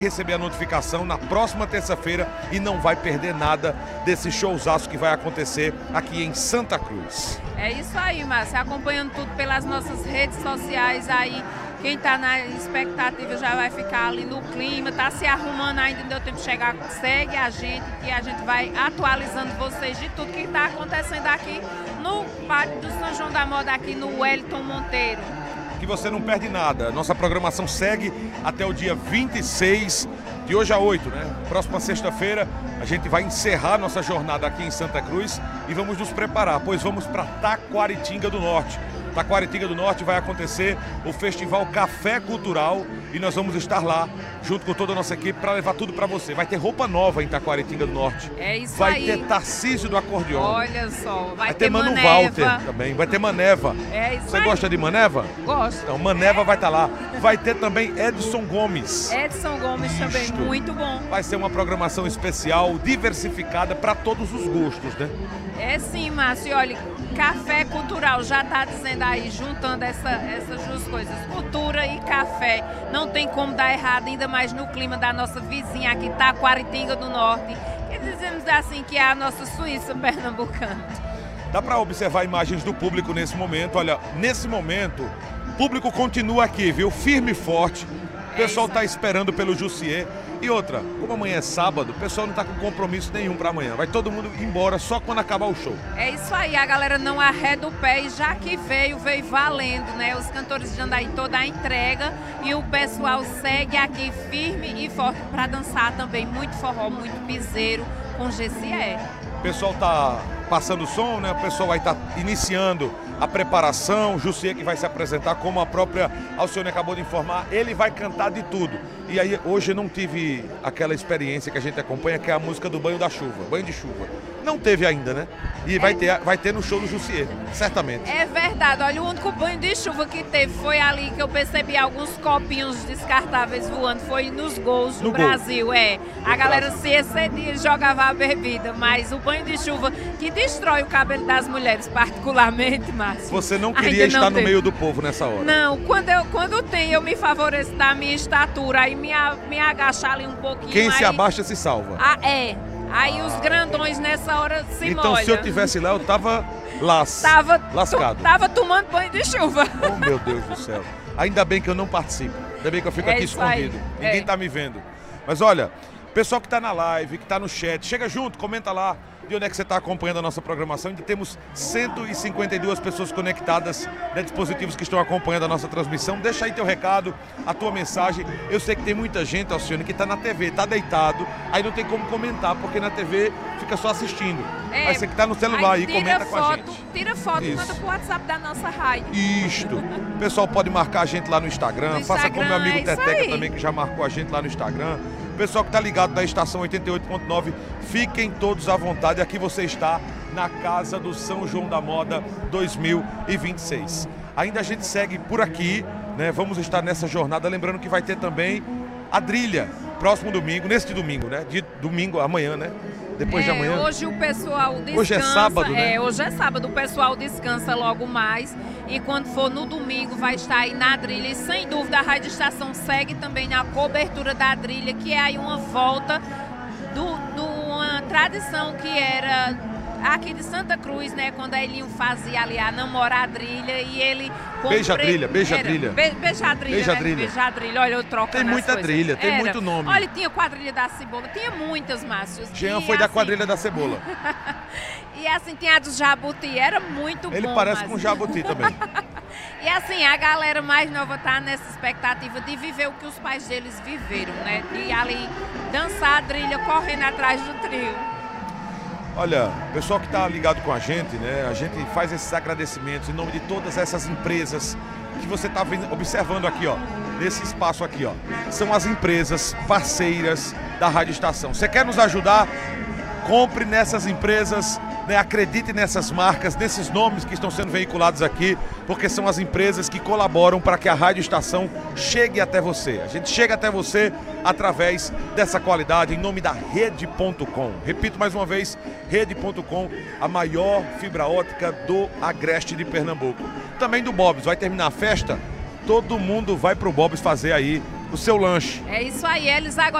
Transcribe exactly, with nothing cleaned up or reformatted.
receber a notificação na próxima terça-feira e não vai perder nada desse showzaço que vai acontecer aqui em Santa Cruz. É isso aí, Márcio, acompanhando tudo pelas nossas redes sociais aí, quem tá na expectativa já vai ficar ali no clima, tá se arrumando ainda, não deu tempo de chegar, segue a gente, que a gente vai atualizando vocês de tudo que tá acontecendo aqui no Pátio do São João da Moda, aqui no Wellington Monteiro. Que você não perde nada. Nossa programação segue até o dia vinte e seis, de hoje a oito, né? Próxima sexta-feira a gente vai encerrar nossa jornada aqui em Santa Cruz e vamos nos preparar, pois vamos para Taquaritinga do Norte. Taquaritinga do Norte vai acontecer o Festival Café Cultural e nós vamos estar lá junto com toda a nossa equipe para levar tudo para você. Vai ter roupa nova em Taquaritinga do Norte. É isso vai aí. Vai ter Tarcísio do acordeon. Olha só, vai, vai ter, ter Mano Maneva. Walter também, vai ter Maneva. É isso Você aí. gosta de Maneva? Gosto. Então, Maneva vai estar lá. Vai ter também Edson Gomes. Edson Gomes Isto. também, muito bom. Vai ser uma programação especial, diversificada para todos os gostos, né? É sim, Márcio. Olha, café cultural, já está dizendo aí, juntando essa, essas duas coisas, cultura e café. Não tem como dar errado, ainda mais no clima da nossa vizinha aqui, Taquaritinga do Norte. E dizemos assim que é a nossa Suíça pernambucana. Dá para observar imagens do público nesse momento. Olha, nesse momento, o público continua aqui, viu? Firme e forte. O pessoal está esperando pelo Jussier. E outra, como amanhã é sábado, o pessoal não está com compromisso nenhum para amanhã. Vai todo mundo embora só quando acabar o show. É isso aí, a galera não arreda o pé e já que veio, veio valendo, né? Os cantores de Jandaí toda a entrega e o pessoal segue aqui firme e forte para dançar também. Muito forró, muito piseiro com Jussier. O pessoal tá passando o som, né? O pessoal vai estar tá iniciando a preparação. Jussier que vai se apresentar, como a própria Alcione acabou de informar, ele vai cantar de tudo. E aí hoje eu não tive aquela experiência que a gente acompanha, que é a música do banho da chuva, banho de chuva. Não teve ainda, né? E vai, é... ter, vai ter no show do Jussier, certamente. É verdade, olha, o único banho de chuva que teve foi ali que eu percebi alguns copinhos descartáveis voando, foi nos gols do no Brasil, gol. é. A no galera Brasil. se excedia e jogava a bebida, mas o banho de chuva que destrói o cabelo das mulheres, particularmente, Márcio. Você não queria estar no meio do povo nessa hora? Não, quando, eu, quando tem, eu me favoreço da minha estatura, aí me, me agachar ali um pouquinho. Quem aí... se abaixa se salva. Ah, é. Aí ah, os grandões nessa hora se então, molham. Então se eu tivesse lá, eu tava las... tava lascado. Tu, tava tomando banho de chuva. Oh, meu Deus do céu. Ainda bem que eu não participo. Ainda bem que eu fico é aqui escondido. Aí. Ninguém é. tá me vendo. Mas olha, pessoal que tá na live, que tá no chat, chega junto, comenta lá de onde é que você está acompanhando a nossa programação. Ainda temos cento e cinquenta e duas pessoas conectadas, né, dispositivos que estão acompanhando a nossa transmissão. Deixa aí teu recado, a tua mensagem. Eu sei que tem muita gente, Alcione, que está na T V, está deitado, aí não tem como comentar, porque na T V fica só assistindo. É, Mas você que está no celular aí, aí comenta foto, com a gente. Tira foto e manda pro WhatsApp da nossa rádio. Isto. O pessoal pode marcar a gente lá no Instagram. No Faça Instagram, como meu amigo é Teteca também, que já marcou a gente lá no Instagram. O pessoal que está ligado na estação oitenta e oito ponto nove, fiquem todos à vontade. Aqui você está na Casa do São João da Moda dois mil e vinte e seis. Ainda a gente segue por aqui, né? Vamos estar nessa jornada. Lembrando que vai ter também a Drilha, próximo domingo, neste domingo, né? De domingo, amanhã, né? Depois é, de amanhã. Hoje o pessoal descansa. Hoje é sábado, né? É, hoje é sábado, o pessoal descansa logo mais. E quando for no domingo vai estar aí na Drilha. E sem dúvida a Rádio Estação segue também na cobertura da Drilha, que é aí uma volta de uma tradição que era aqui de Santa Cruz, né? Quando a Elinho fazia ali a namoradrilha e ele... Beija drilha, beija drilha. Be, beijadrilha, beija né? drilha. Beijadrilha, olha eu trocando Tem muita as trilha, tem Era. muito nome. Olha, tinha quadrilha da cebola, tinha muitas, Márcio. Jean e, foi da assim, quadrilha da cebola. E assim, tinha a do Jabuti, era muito Ele bom. Ele parece Márcio. com Jabuti também. E assim, a galera mais nova tá nessa expectativa de viver o que os pais deles viveram, né? De ali dançar a trilha, correndo atrás do trio. Olha, pessoal que está ligado com a gente, né? A gente faz esses agradecimentos em nome de todas essas empresas que você está observando aqui, ó. Nesse espaço aqui, ó. São as empresas parceiras da Rádio Estação. Você quer nos ajudar? Compre nessas empresas, né? Acredite nessas marcas, nesses nomes que estão sendo veiculados aqui, porque são as empresas que colaboram para que a Rádio Estação chegue até você. A gente chega até você através dessa qualidade, em nome da Rede ponto com. Repito mais uma vez, Rede ponto com, a maior fibra ótica do agreste de Pernambuco. Também do Bob's, vai terminar a festa, todo mundo vai pro Bob's fazer aí o seu lanche. É isso aí, eles agora